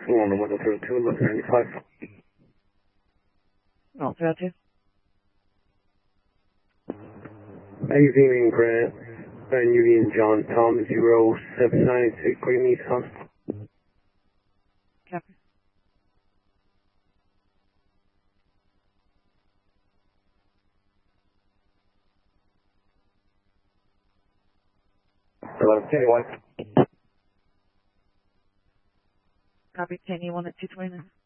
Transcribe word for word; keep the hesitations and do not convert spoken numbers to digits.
One one zero two, eleven ninety-five. Oh, three oh two. Magazine Grant, Van Union John Tom, zero seven nine six, Green Nissan. Copy. eleven twenty-one. Copy, ten E one at two twenty-nine.